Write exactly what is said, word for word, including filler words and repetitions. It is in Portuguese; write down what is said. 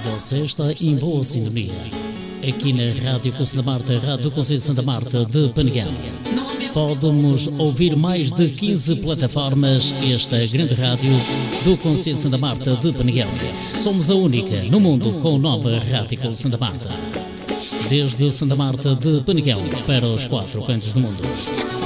Você está em boa sintonia. Aqui na Rádio Conselho da Marta, Rádio do Conselho de Santa Marta de Penegal. Pode-nos ouvir mais de quinze plataformas. Esta grande rádio do Conselho de Santa Marta de Penegal. Somos a única no mundo com o nome Rádio Conselho de Santa Marta. Desde Santa Marta de Penegal para os quatro cantos do mundo.